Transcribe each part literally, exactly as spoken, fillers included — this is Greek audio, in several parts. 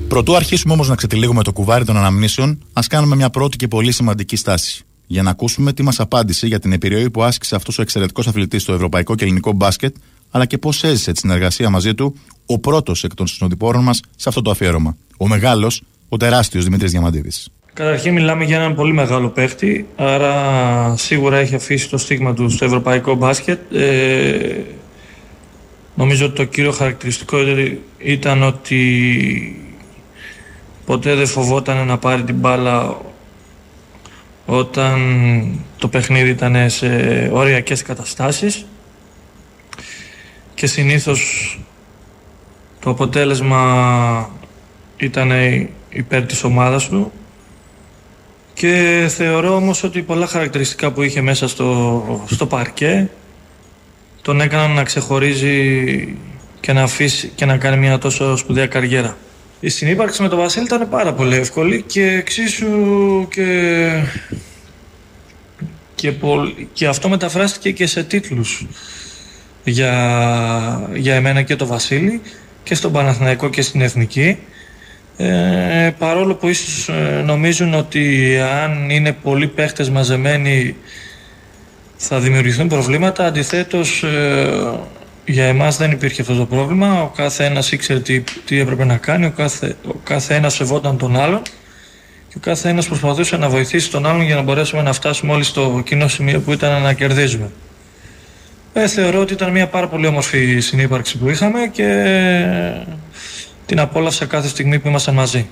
Προτού αρχίσουμε όμως να ξετυλίγουμε το κουβάρι των αναμνήσεων, ας κάνουμε μια πρώτη και πολύ σημαντική στάση. Για να ακούσουμε τι μας απάντησε για την επιρροή που άσκησε αυτός ο εξαιρετικός αθλητής στο ευρωπαϊκό και ελληνικό μπάσκετ, αλλά και πώς έζησε τη συνεργασία μαζί του ο πρώτος εκ των συνοδοιπόρων μας σε αυτό το αφιέρωμα. Ο μεγάλος, ο τεράστιος Δημήτρης Διαμαντίδης. Καταρχήν μιλάμε για έναν πολύ μεγάλο παίχτη, άρα σίγουρα έχει αφήσει το στίγμα του στο ευρωπαϊκό μπάσκετ. Ε, νομίζω ότι το κύριο χαρακτηριστικό ήταν ότι ποτέ δεν φοβόταν να πάρει την μπάλα όταν το παιχνίδι ήταν σε οριακές καταστάσεις και συνήθως το αποτέλεσμα ήταν υπέρ της ομάδας του. Και θεωρώ όμως ότι πολλά χαρακτηριστικά που είχε μέσα στο, στο παρκέ τον έκαναν να ξεχωρίζει και να αφήσει και να κάνει μια τόσο σπουδαία καριέρα. Η συνύπαρξη με τον Βασίλη ήταν πάρα πολύ εύκολη και εξίσου και, και, πολύ, και αυτό μεταφράστηκε και σε τίτλους για, για εμένα και τον Βασίλη και στον Παναθηναϊκό και στην Εθνική. Ε, παρόλο που ίσως ε, νομίζουν ότι αν είναι πολλοί παίχτες μαζεμένοι θα δημιουργηθούν προβλήματα, αντιθέτως ε, για εμάς δεν υπήρχε αυτό το πρόβλημα. Ο κάθε ένας ήξερε τι, τι έπρεπε να κάνει, ο κάθε, ο κάθε ένας σεβόταν τον άλλον και ο κάθε ένας προσπαθούσε να βοηθήσει τον άλλον για να μπορέσουμε να φτάσουμε όλοι στο κοινό σημείο που ήταν να κερδίζουμε. Ε, θεωρώ ότι ήταν μια πάρα πολύ όμορφη συνύπαρξη που είχαμε και την απόλαυσα κάθε στιγμή που ήμασταν μαζί.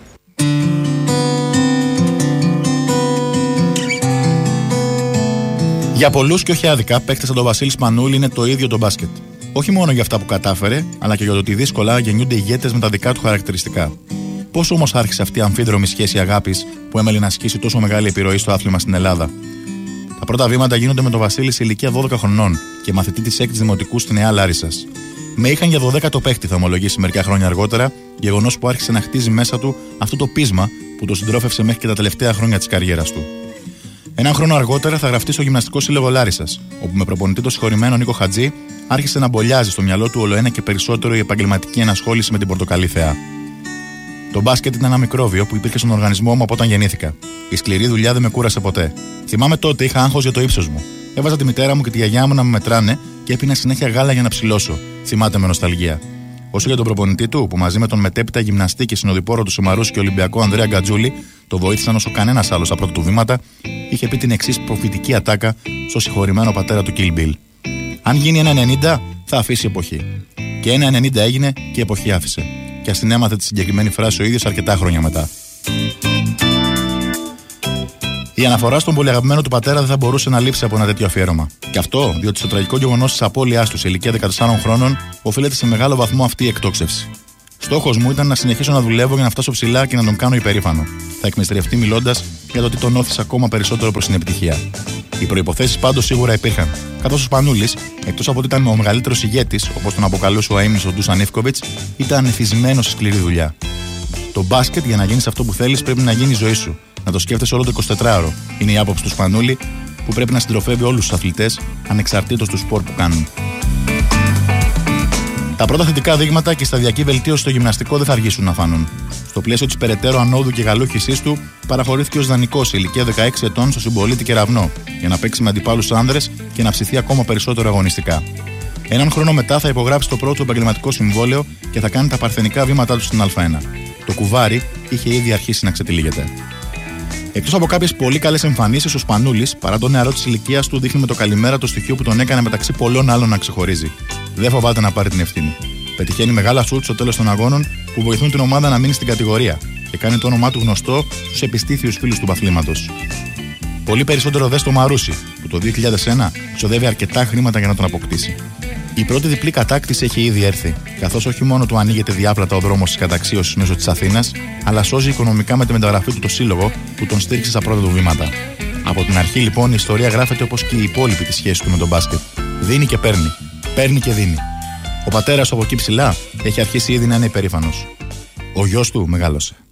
Για πολλούς και όχι άδικα, παίκτες σαν τον Βασίλη Σπανούλη είναι το ίδιο το μπάσκετ. Όχι μόνο για αυτά που κατάφερε, αλλά και για το ότι δύσκολα γεννιούνται ηγέτες με τα δικά του χαρακτηριστικά. Πώς όμως άρχισε αυτή η αμφίδρομη σχέση αγάπης που έμελε να ασκήσει τόσο μεγάλη επιρροή στο άθλημα στην Ελλάδα? Τα πρώτα βήματα γίνονται με τον Βασίλη σε ηλικία δώδεκα χρονών και μαθητή της έκτης δημοτικού στη Νέα Λάρισσας. Με είχαν για δωδέκατο παίχτη, θα ομολογήσει μερικά χρόνια αργότερα, γεγονός που άρχισε να χτίζει μέσα του αυτό το πείσμα που το συντρόφευσε μέχρι και τα τελευταία χρόνια της καριέρας του. Έναν χρόνο αργότερα θα γραφτεί στο Γυμναστικό Σύλλογο Λάρισσας, όπου με προπονητή το συγχωρημένο Νίκο Χατζή άρχισε να μπολιάζει στο μυαλό του ολοένα και περισσότερο η επαγγελματική ενασχόληση με την πορτοκαλί θεά. Το μπάσκετ ήταν ένα μικρόβιο που υπήρχε στον οργανισμό μου από όταν γεννήθηκα. Η σκληρή δουλειά δεν με κούρασε ποτέ. Θυμάμαι τότε είχα άγχος για το ύψος μου. Έβαζα τη μητέρα μου και τη γιαγιά μου να με μετράνε και έπινα συνέχεια γάλα για να ψηλώσω. Θυμάται με νοσταλγία. Όσο για τον προπονητή του, που μαζί με τον μετέπειτα γυμναστή και συνοδοιπόρο του Σομαρούς και Ολυμπιακό Ανδρέα Γκατζούλη το βοήθησαν όσο κανένας άλλος στα πρώτα του βήματα, είχε πει την εξής προφητική ατάκα στο συγχωρημένο πατέρα του Kill Bill. Αν γίνει ένα ενενήντα, θα αφήσει εποχή. Και ένα ενενήντα έγινε και η εποχή άφησε. Και ας την έμαθε τη συγκεκριμένη φράση ο ίδιος αρκετά χρόνια μετά. Η αναφορά στον πολύ αγαπημένο του πατέρα δεν θα μπορούσε να λείψει από ένα τέτοιο αφιέρωμα. Και αυτό διότι στο τραγικό γεγονός της απώλειάς του σε ηλικία δεκατεσσάρων χρόνων οφείλεται σε μεγάλο βαθμό αυτή η εκτόξευση. Στόχος μου ήταν να συνεχίσω να δουλεύω για να φτάσω ψηλά και να τον κάνω υπερήφανο. Θα εκμυστηρευτεί μιλώντας για το τι τον όθησε ακόμα περισσότερο προς την επιτυχία. Οι προϋποθέσεις πάντως σίγουρα υπήρχαν, καθώς ο Σπανούλης, εκτός από ότι ήταν ο μεγαλύτερος ηγέτης, όπως τον αποκαλούσε ο αείμνης ο Ντούσαν Ιβκοβιτς, ήταν εθισμένος σε σκληρή δουλειά. Το μπάσκετ για να γίνεις αυτό που θέλεις πρέπει να γίνει η ζωή σου. Να το σκέφτεσαι όλο το εικοσιτετράωρο. Είναι η άποψη του Σπανούλη που πρέπει να συντροφεύει όλους τους αθλητές ανεξαρτήτως του σπορ που κάνουν. Τα πρώτα θετικά δείγματα και η σταδιακή βελτίωση στο γυμναστικό δεν θα αργήσουν να φανούν. Στο πλαίσιο της περαιτέρω ανόδου και γαλούχησής του, παραχωρήθηκε ως δανεικός σε ηλικία δεκαέξι ετών στο Συμπολίτη Κεραυνό για να παίξει με αντιπάλους άνδρες και να ψηθεί ακόμα περισσότερο αγωνιστικά. Έναν χρόνο μετά θα υπογράψει το πρώτο επαγγελματικό συμβόλαιο και θα κάνει τα παρθενικά βήματά του στην Α1. Το κουβάρι είχε ήδη αρχίσει να ξετυλίγεται. Εκτός από κάποιες πολύ καλές εμφανίσεις, ο Σπανούλης, παρά το νεαρό της ηλικίας του, δείχνει με το καλημέρα το στοιχείο που τον έκανε μεταξύ πολλών άλλων να ξεχωρίζει. Δεν φοβάται να πάρει την ευθύνη. Πετυχαίνει μεγάλα σουτ στο τέλος των αγώνων που βοηθούν την ομάδα να μείνει στην κατηγορία και κάνει το όνομά του γνωστό στους επιστήθιους φίλους του παθλήματος. Πολύ περισσότερο δε στο Μαρούσι, που το δύο χιλιάδες ένα ξοδεύει αρκετά χρήματα για να τον αποκτήσει. Η πρώτη διπλή κατάκτηση έχει ήδη έρθει, καθώς όχι μόνο του ανοίγεται διάπλατα ο δρόμος της καταξίωσης μέσω της Αθήνας, αλλά σώζει οικονομικά με τη μεταγραφή του το σύλλογο που τον στήριξε στα πρώτα του βήματα. Από την αρχή λοιπόν η ιστορία γράφεται όπως και η υπόλοιπη τη σχέση του με τον μπάσκετ. Δίνει και παίρνει. Παίρνει και δίνει. Ο πατέρας από εκεί ψηλά έχει αρχίσει ήδη να είναι υπερήφανος. Ο γιος του μεγάλωσε.